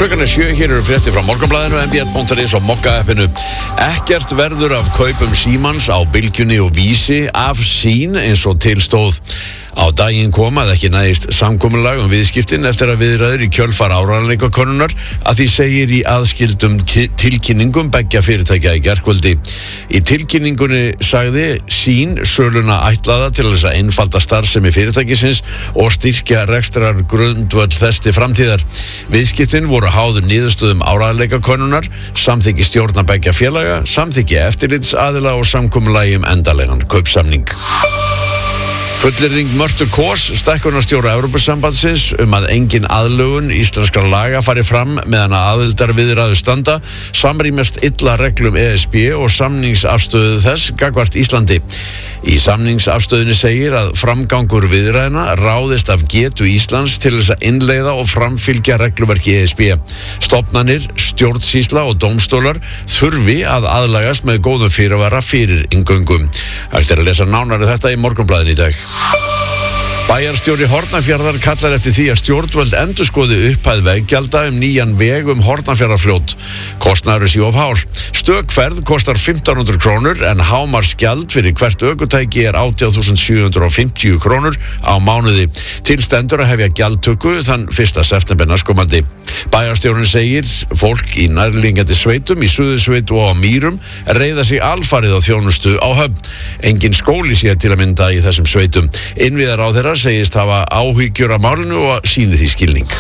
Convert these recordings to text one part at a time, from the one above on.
Klukkan 7, hér eru fréttir frá Morgunblaðinu, mbl.is og Mokka-appinu. Ekkert verður af kaupum Símans á Bylgjunni og Vísi af Sín eins og tilstóð. Á daginn kom að ekki næðist samkomulag viðskiptin eftir að viðræður í kjölfar áreiðanleikakönnunar að því segir í aðskildum tilkynningum beggja fyrirtækja í gærkvöldi. Í tilkynningunni sagði Sín söluna ætlaða til þess að einfalda starfsemi fyrirtækisins og styrkja rekstrar grundvöll þess til framtíðar. Viðskiptin voru háðum niðurstöðum áreiðanleikakönnunar, samþykki stjórna beggja félaga, samþykki eftirlitsaðila og samkomulagi endanlegan kaupsamning. Fullyrðing Mörtu Kós, stækkunarstjóra Evrópusambandsins að engin aðlögun íslenskra laga fari fram meðan aðildarviðræður standa, samrýmast illa reglum ESB og samningsafstöðu þess gagnvart Íslandi. Í samningsafstöðunni segir að framgangur viðræðna ráðist af getu Íslands til þess að innleiða og framfylgja regluverki ESB. Stofnanir, stjórnsýsla og dómstólar þurfi að aðlagast með góðum fyrirvara fyrir inngöngum. Hægt að lesa nánari þetta í Morgunblaðinu í dag. Bæjarstjóri Hornafjarðar kallar eftir því að stjórnvöld endurskoði upphæð veggjalda nýjan veg Hornafjarðarfljót. Kostnaður sé of hár. Stök ferð kostar 1.500 krónur en hámarksgjald fyrir hvert ökutæki 18.750 krónur á mánuði. Til stendur að hefja gjaldtöku þann 1. september næstkomandi. Bæjarstjórinn segir fólk í nærliggjandi sveitum, í Suðursveit og á Mýrum reiða sig alfarið á þjónustu á Höfn. Engin skóli sé til að mynda í þessum sveitum. Innviðaráðherra segist hafa áhyggjur af málinu og sýni því skilning.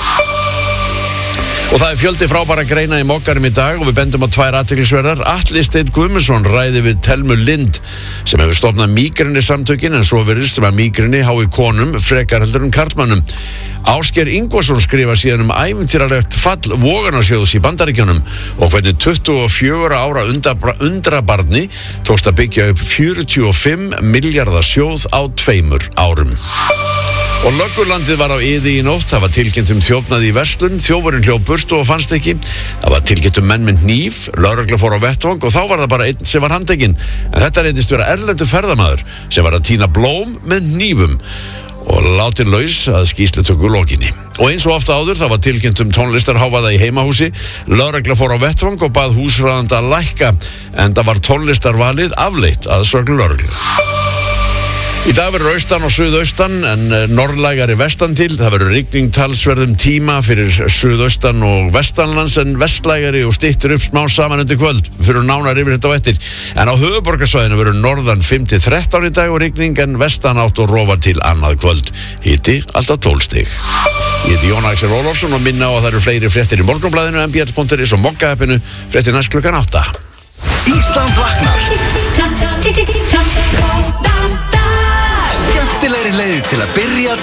Og það fjöldi frábæra greina í Mokkanum í dag og við bendum á tvær athyglisverðar. Atli Steinn Guðmundsson ræði við Telmu Lind sem hefur stofnað mígrenni samtökin en svo virðist sem að mígrenni hái konum frekar heldur en karlmönnum. Ásgeir Ingvarsson skrifa síðan ævintýralegt fall Voganasjóðs í Bandaríkjunum og hvernig 24 ára undrabarni tókst að byggja upp 45 milljarða sjóð á 2 árum. Og löggurlandið var á iði í nótt. Það var tilkynnt þjófnað í verslun, þjófurinn hljóp burtu og fannst ekki. Það var tilkynnt menn með hníf, lögregla fór á vettvang og þá var það bara einn sem var handtekinn. En þetta reyndist vera erlendur ferðamaður sem var að tína blóm með hnífum og látin laus að skýrslutöku lokinni. Og eins og ofta áður, það var tilkynnt tónlistarhávaða í heimahúsi. Lögregla fór á vettvang og bað húsráðanda að lækka, en það var tónlistarvalið afleitt að sögn lögreglu. Í dag verður austan og suðaustan en norðlægari vestan til. Það verður rigning talsverðum tíma fyrir suðaustan og vestanlands en vestlægari og styttir upp smá saman undir kvöld. Við fyrir nánar yfir þetta á eftir. En á höfuðborgarsvæðinu verður norðan 5-13 í dag og rigning en vestan átt og rofa til annað kvöld. Hiti alltaf 12 stig. Ég heiti Jón Axel Ólafsson og minna á að það eru fleiri fréttir í Morgunblaðinu, mbl.is og Mokka-appinu. Fréttir næst klukkan 8. Ísland vaknar. Skemmtilegri leið til að byrja